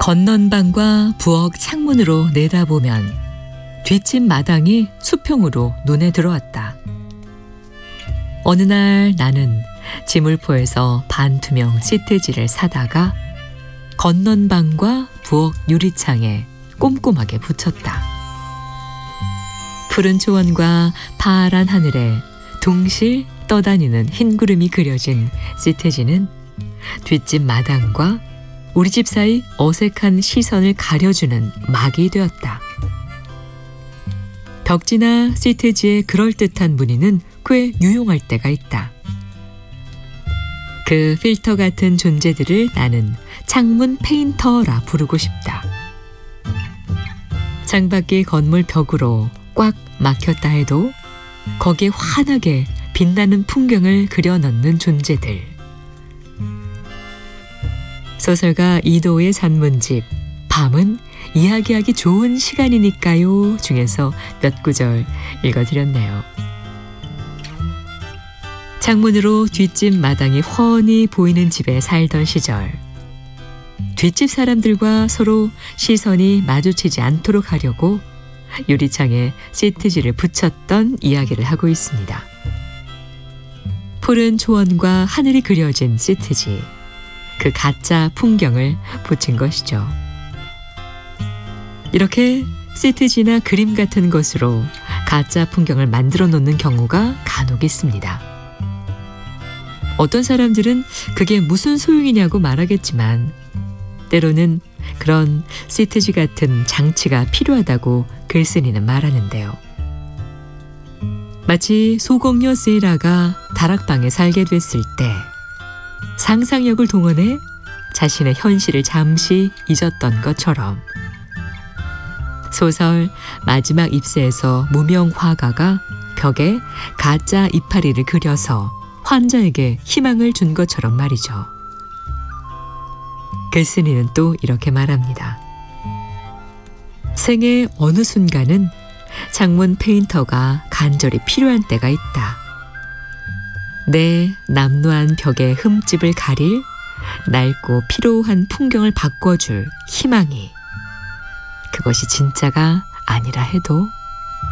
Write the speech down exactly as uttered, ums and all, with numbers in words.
건넌방과 부엌 창문으로 내다보면 뒷집 마당이 수평으로 눈에 들어왔다. 어느 날 나는 지물포에서 반투명 시트지를 사다가 건넌방과 부엌 유리창에 꼼꼼하게 붙였다. 푸른 초원과 파란 하늘에 둥실 떠다니는 흰 구름이 그려진 시트지는 뒷집 마당과 우리 집 사이 어색한 시선을 가려주는 막이 되었다. 벽지나 시트지의 그럴듯한 무늬는 꽤 유용할 때가 있다. 그 필터 같은 존재들을 나는 창문 페인터라 부르고 싶다. 창밖의 건물 벽으로 꽉 막혔다 해도 거기에 환하게 빛나는 풍경을 그려 넣는 존재들. 소설가 이도우의 산문집 밤은 이야기하기 좋은 시간이니까요 중에서 몇 구절 읽어드렸네요. 창문으로 뒷집 마당이 훤히 보이는 집에 살던 시절, 뒷집 사람들과 서로 시선이 마주치지 않도록 하려고 유리창에 시트지를 붙였던 이야기를 하고 있습니다. 푸른 초원과 하늘이 그려진 시트지, 그 가짜 풍경을 붙인 것이죠. 이렇게 시트지나 그림 같은 것으로 가짜 풍경을 만들어 놓는 경우가 간혹 있습니다. 어떤 사람들은 그게 무슨 소용이냐고 말하겠지만 때로는 그런 시트지 같은 장치가 필요하다고 글쓴이는 말하는데요. 마치 소공녀 세이라가 다락방에 살게 됐을 때 상상력을 동원해 자신의 현실을 잠시 잊었던 것처럼 소설 마지막 잎새에서 무명 화가가 벽에 가짜 이파리를 그려서 환자에게 희망을 준 것처럼 말이죠. 글쓴이는 또 이렇게 말합니다. 생의 어느 순간은 창문 페인터가 간절히 필요한 때가 있다. 내 남루한 벽의 흠집을 가릴 낡고 피로한 풍경을 바꿔줄 희망이, 그것이 진짜가 아니라 해도